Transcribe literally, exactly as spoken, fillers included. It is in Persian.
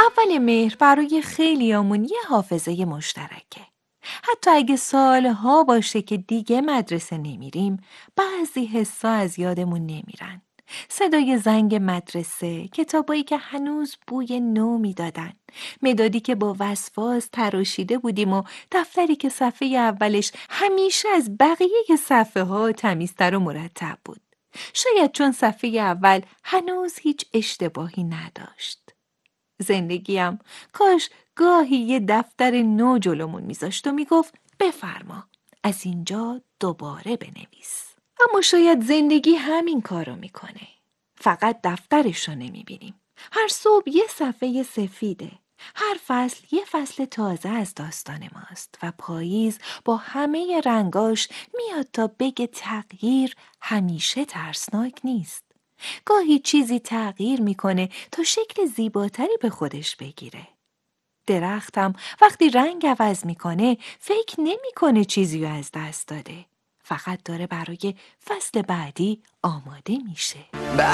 اول مهر برای خیلیامون یه حافظه مشترکه. حتی اگه سالها باشه که دیگه مدرسه نمیریم، بعضی حسا از یادمون نمیرن. صدای زنگ مدرسه، کتابایی که هنوز بوی نو میدادن، مدادی که با وسواس تراشیده بودیم و دفتری که صفحه اولش همیشه از بقیه صفحه ها تمیزتر و مرتب بود. شاید چون صفحه اول هنوز هیچ اشتباهی نداشت. زندگیم کاش گاهی یه دفتر نو جلومون میذاشت و میگفت بفرما از اینجا دوباره بنویس. اما شاید زندگی همین کارو میکنه. فقط دفترش رو نمیبینیم. هر صبح یه صفحه سفیده. هر فصل یه فصل تازه از داستان ماست و پاییز با همه رنگاش میاد تا بگه تغییر همیشه ترسناک نیست. گاهی چیزی تغییر میکنه تا شکل زیباتری به خودش بگیره. درختم وقتی رنگ عوض میکنه فکر نمیکنه چیزی رو از دست داده. فقط داره برای فصل بعدی آماده میشه.